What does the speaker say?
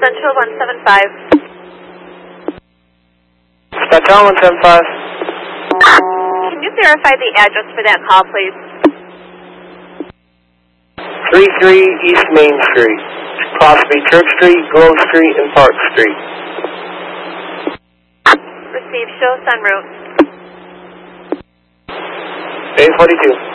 Central 175. Central 175. Can you verify the address for that call, please? 33 East Main Street. Possibly Church Street, Grove Street, and Park Street. Receive, show us en route. A42.